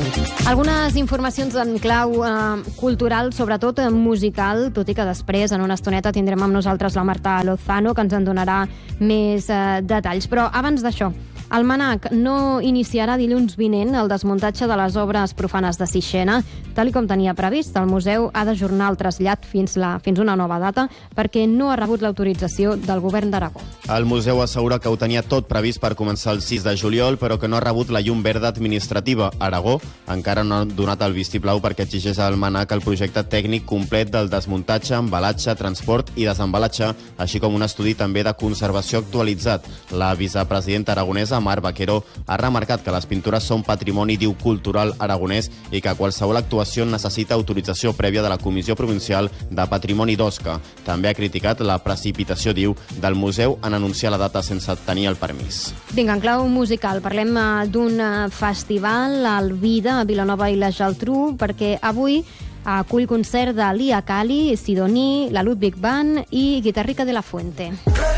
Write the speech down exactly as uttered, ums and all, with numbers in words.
Algunes informacions en clau eh, cultural, sobretot eh, musical, tot i que després, en una estoneta, tindrem amb nosaltres la Marta Lozano, que ens en donarà més eh, detalls. Però abans d'això, el MNAC no iniciarà dilluns vinent el desmuntatge de les obres profanes de Sixena, tal com tenia previst. El museu ha d'ajornar el trasllat fins, la, fins una nova data perquè no ha rebut l'autorització del govern d'Aragó. El museu assegura que ho tenia tot previst per començar el sis de juliol, però que no ha rebut la llum verda administrativa. Aragó encara no ha donat el vistiplau perquè exigeix al MNAC el projecte tècnic complet del desmuntatge, embalatge, transport i desembalatge, així com un estudi també de conservació actualitzat. La vicepresidenta aragonesa, Mar Vaquero, ha remarcat que les pintures són patrimoni, diu, cultural aragonès i que qualsevol actuació necessita autorització prèvia de la Comissió Provincial de Patrimoni d'Osca. També ha criticat la precipitació, diu, del museu en anunciar la data sense tenir el permís. Vinga, en clau musical, parlem uh, d'un uh, festival al Vida, a Vilanova i la Geltrú, perquè avui acull concert de Lia Kali, Sidoní, la Ludwig Band i Guitarrica de la Fuente.